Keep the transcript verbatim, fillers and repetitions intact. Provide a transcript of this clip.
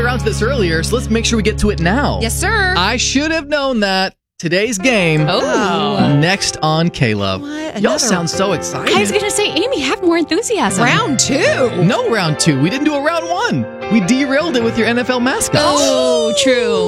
around to this earlier, so let's make sure we get to it now. Yes, sir. I should have known that. Today's game. Oh. Next on K-Love. What? Y'all Another- sound so excited. I was going to say, Amy, have more enthusiasm. Round two. No round two. We didn't do a round one. We derailed it with your N F L mascot. Oh, true.